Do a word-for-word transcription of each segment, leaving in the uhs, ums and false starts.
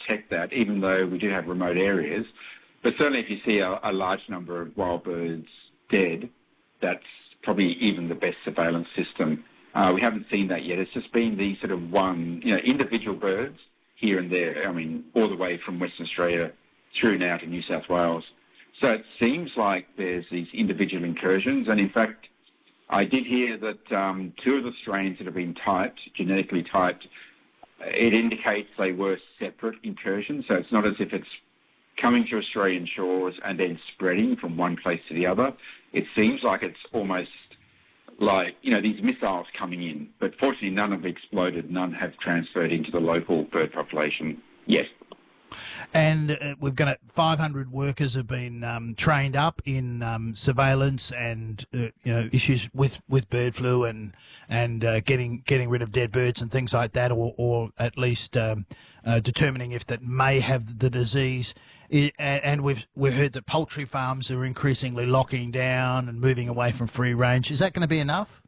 detect that, even though we do have remote areas. But certainly if you see a, a large number of wild birds dead, that's probably even the best surveillance system. Uh, we haven't seen that yet. It's just been these sort of one, you know, individual birds here and there, I mean, all the way from Western Australia through now to New South Wales. So it seems like there's these individual incursions, and in fact, I did hear that um, two of the strains that have been typed, genetically typed, it indicates they were separate incursions, so it's not as if it's coming to Australian shores and then spreading from one place to the other. It seems like it's almost like, you know, these missiles coming in, but fortunately none have exploded, none have transferred into the local bird population yet. And uh, we've got five hundred workers have been um, trained up in um, surveillance and uh, you know issues with, with bird flu and and uh, getting getting rid of dead birds and things like that, or or at least um, uh, determining if that may have the disease. I, and we've we've heard that poultry farms are increasingly locking down and moving away from free range. Is that going to be enough?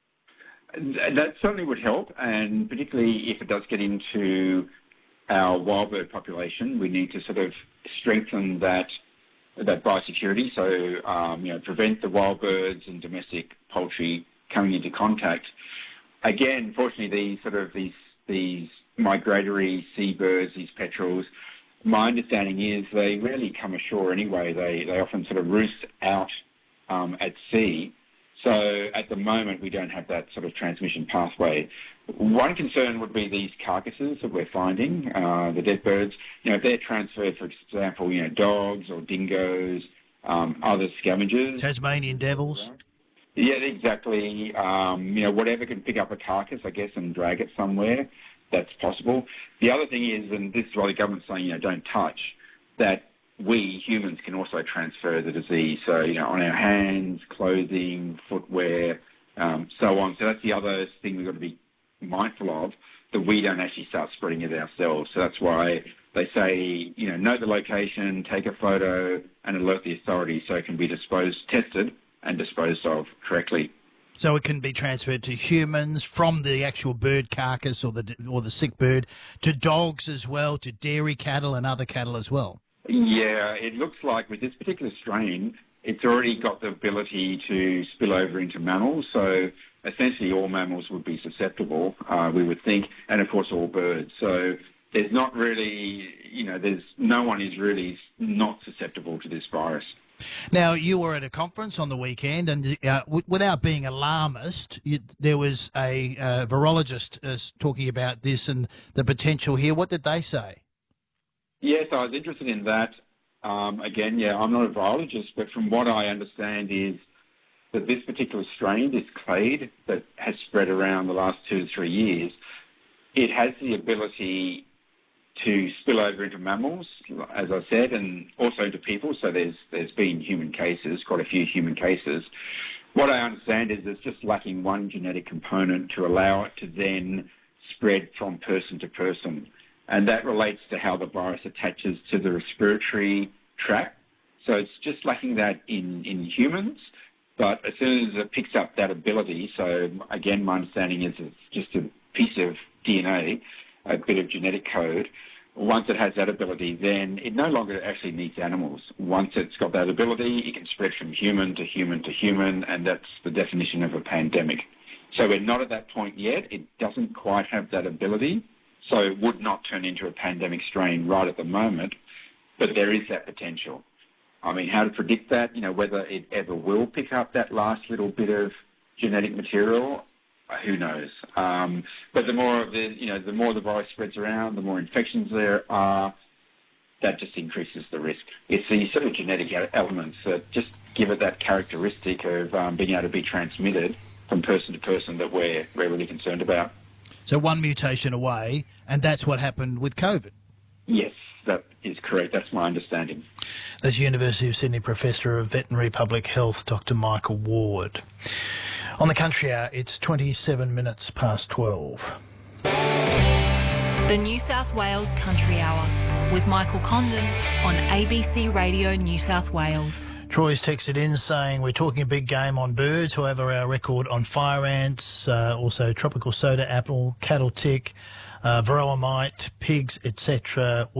That certainly would help, and particularly if it does get into our wild bird population, we need to sort of strengthen that that biosecurity. So, um, you know, prevent the wild birds and domestic poultry coming into contact. Again, fortunately, these sort of these these migratory seabirds, these petrels, my understanding is they rarely come ashore anyway. They they often sort of roost out um, at sea. So at the moment, we don't have that sort of transmission pathway. One concern would be these carcasses that we're finding, uh, the dead birds. You know, if they're transferred, for example, you know, dogs or dingoes, um, other scavengers. Tasmanian devils. Yeah, exactly. Um, you know, whatever can pick up a carcass, I guess, and drag it somewhere, that's possible. The other thing is, and this is why the government's saying, you know, don't touch, that we humans can also transfer the disease. So, you know, on our hands, clothing, footwear, um, so on. So that's the other thing we've got to be mindful of, that we don't actually start spreading it ourselves. So that's why they say, you know, note the location, take a photo, and alert the authorities so it can be disposed, tested, and disposed of correctly. So it can be transferred to humans from the actual bird carcass or the or the sick bird to dogs as well, to dairy cattle and other cattle as well. Yeah, it looks like with this particular strain, it's already got the ability to spill over into mammals. So essentially all mammals would be susceptible, uh, we would think, and of course all birds. So there's not really, you know, there's no one is really not susceptible to this virus. Now, you were at a conference on the weekend, and uh, w- without being alarmist, you, there was a uh, virologist uh, talking about this and the potential here. What did they say? Yes, I was interested in that. Um, again, yeah, I'm not a virologist, but from what I understand is that this particular strain, this clade that has spread around the last two to three years, it has the ability to spill over into mammals, as I said, and also into people. So there's there's been human cases, quite a few human cases. What I understand is it's just lacking one genetic component to allow it to then spread from person to person. And that relates to how the virus attaches to the respiratory tract. So it's just lacking that in, in humans. But as soon as it picks up that ability, so again, my understanding is it's just a piece of D N A, a bit of genetic code. Once it has that ability, then it no longer actually needs animals. Once it's got that ability, it can spread from human to human to human, and that's the definition of a pandemic. So we're not at that point yet. It doesn't quite have that ability. So it would not turn into a pandemic strain right at the moment, but there is that potential. I mean, how to predict that, you know, whether it ever will pick up that last little bit of genetic material, who knows? Um, but the more of the, you know, the more the virus spreads around, the more infections there are, that just increases the risk. It's these sort of genetic elements that just give it that characteristic of um, being able to be transmitted from person to person that we're, we're really concerned about. So one mutation away, and that's what happened with COVID. Yes, that is correct. That's my understanding. That's University of Sydney Professor of Veterinary Public Health, Doctor Michael Ward. On the Country Hour, it's twenty-seven minutes past twelve. The New South Wales Country Hour with Michael Condon on A B C Radio New South Wales. Troy's texted in saying we're talking a big game on birds, however our record on fire ants, uh, also tropical soda apple, cattle tick, uh, varroa mite, pigs, et cetera